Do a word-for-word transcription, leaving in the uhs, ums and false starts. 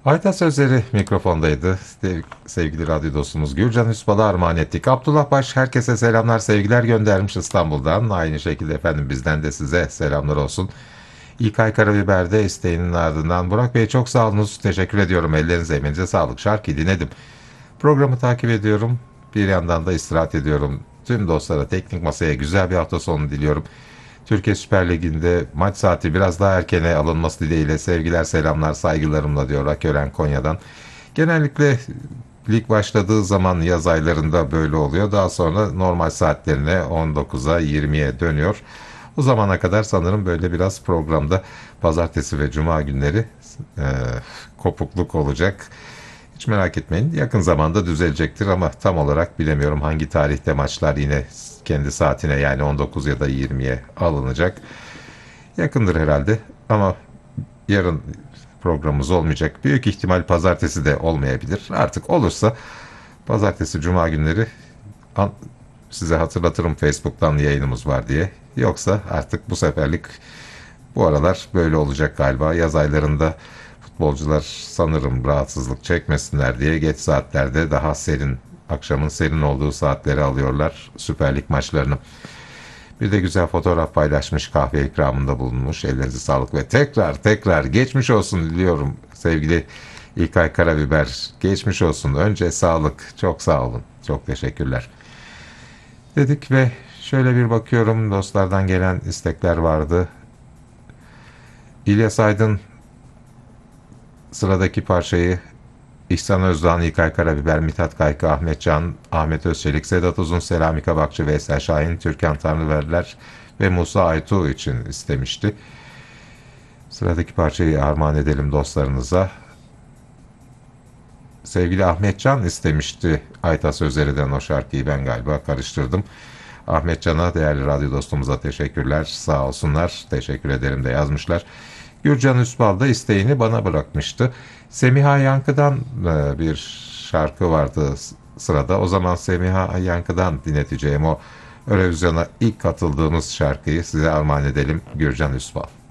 Hayta Sözleri mikrofondaydı. Sev- Sevgili radyo dostumuz Gürcan Üspal'a armağan ettik. Abdullah Baş herkese selamlar, sevgiler göndermiş İstanbul'dan. Aynı şekilde efendim bizden de size selamlar olsun. İlkay Karabiber'de isteğinin ardından Burak Bey çok sağ olunuz. Teşekkür ediyorum. Ellerinize emeğinize sağlık. Şarkıyı dinledim. Programı takip ediyorum. Bir yandan da istirahat ediyorum. Tüm dostlara teknik masaya güzel bir hafta sonu diliyorum. Türkiye Süper Ligi'nde maç saati biraz daha erkene alınması dileğiyle sevgiler, selamlar, saygılarımla diyor Akören Konya'dan. Genellikle lig başladığı zaman yaz aylarında böyle oluyor. Daha sonra normal saatlerine on dokuza yirmiye dönüyor. O zamana kadar sanırım böyle biraz programda pazartesi ve cuma günleri e, kopukluk olacak. Hiç merak etmeyin. Yakın zamanda düzelecektir ama tam olarak bilemiyorum hangi tarihte maçlar yine kendi saatine yani on dokuz ya da yirmiye alınacak. Yakındır herhalde ama yarın programımız olmayacak. Büyük ihtimal pazartesi de olmayabilir. Artık olursa pazartesi cuma günleri size hatırlatırım Facebook'tan yayınımız var diye. Yoksa artık bu seferlik bu aralar böyle olacak galiba. Yaz aylarında futbolcular sanırım rahatsızlık çekmesinler diye geç saatlerde daha serin, akşamın serin olduğu saatleri alıyorlar Süper Lig maçlarını. Bir de güzel fotoğraf paylaşmış, kahve ikramında bulunmuş. Ellerinize sağlık ve tekrar tekrar geçmiş olsun diliyorum sevgili İlkay Karabiber. Geçmiş olsun. Önce sağlık. Çok sağ olun. Çok teşekkürler. Dedik ve şöyle bir bakıyorum, dostlardan gelen istekler vardı. İlyas Aydın sıradaki parçayı İhsan Özdağ, İlkay Karabiber, Mithat Kaykı, Ahmet Can, Ahmet Özçelik, Sedat Uzun, Selami Kabakçı, Veysel Şahin, Türkan Tanrıverdiler ve Musa Aytu için istemişti. Sıradaki parçayı armağan edelim dostlarınıza. Sevgili Ahmet Can istemişti Ayta Sözleri'den o şarkıyı, ben galiba karıştırdım. Ahmet Can'a, değerli radyo dostumuza teşekkürler. Sağ olsunlar. Teşekkür ederim de yazmışlar. Gürcan Üspal da isteğini bana bırakmıştı. Semiha Yankı'dan e, bir şarkı vardı sırada. O zaman Semiha Yankı'dan dinleteceğim o Eurovision'a ilk katıldığımız şarkıyı size armağan edelim. Gürcan Üspal.